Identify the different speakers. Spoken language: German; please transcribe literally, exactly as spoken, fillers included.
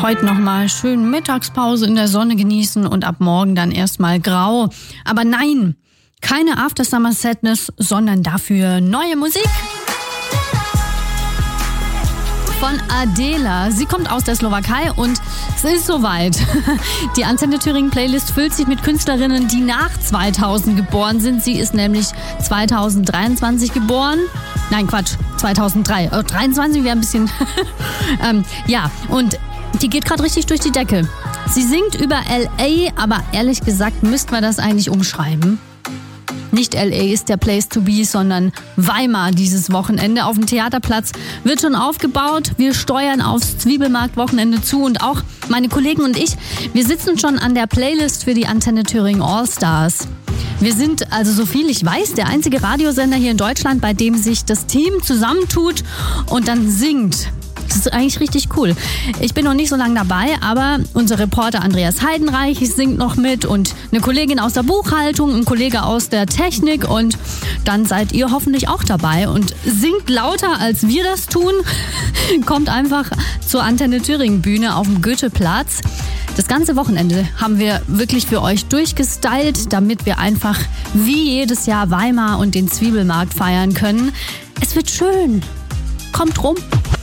Speaker 1: heute nochmal schön Mittagspause in der Sonne genießen und ab morgen dann erstmal grau. Aber nein, keine After Summer Sadness, sondern dafür neue Musik. Von Adela. Sie kommt aus der Slowakei und es ist soweit. Die Antenne Thüringen Playlist füllt sich mit Künstlerinnen, die nach zweitausend geboren sind. Sie ist nämlich zweitausenddreiundzwanzig geboren. Nein, Quatsch, zweitausenddrei. Oh, dreiundzwanzig wäre ein bisschen... ähm, ja, und die geht gerade richtig durch die Decke. Sie singt über L A, aber ehrlich gesagt müssten wir das eigentlich umschreiben. Nicht L A ist der Place to be, sondern Weimar dieses Wochenende. Auf dem Theaterplatz wird schon aufgebaut. Wir steuern aufs Zwiebelmarkt-Wochenende zu und auch meine Kollegen und ich, wir sitzen schon an der Playlist für die Antenne Thüringen All-Stars. Wir sind also, so viel ich weiß, der einzige Radiosender hier in Deutschland, bei dem sich das Team zusammentut und dann singt. Das ist eigentlich richtig cool. Ich bin noch nicht so lange dabei, aber unser Reporter Andreas Heidenreich singt noch mit und eine Kollegin aus der Buchhaltung, ein Kollege aus der Technik und dann seid ihr hoffentlich auch dabei und singt lauter, als wir das tun. Kommt einfach zur Antenne Thüringen Bühne auf dem Goetheplatz. Das ganze Wochenende haben wir wirklich für euch durchgestylt, damit wir einfach wie jedes Jahr Weimar und den Zwiebelmarkt feiern können. Es wird schön. Kommt rum.